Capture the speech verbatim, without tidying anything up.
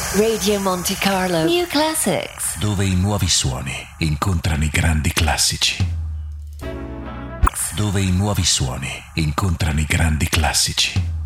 Radio Monte Carlo New Classics, dove i nuovi suoni incontrano i grandi classici. Dove i nuovi suoni incontrano i grandi classici.